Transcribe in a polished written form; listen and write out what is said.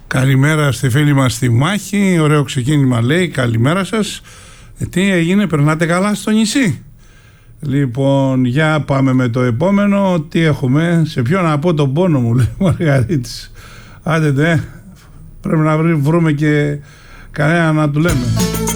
Καλημέρα στη φίλη μας στη Μάχη. Ωραίο ξεκίνημα λέει. Καλημέρα σας. Τι έγινε, περνάτε καλά στο νησί? Λοιπόν, για πάμε με το επόμενο. Τι έχουμε? Σε ποιον να πω τον πόνο μου, λέει ο Μαργαρίτης. Άντε πρέπει να βρούμε και κανένα να του λέμε.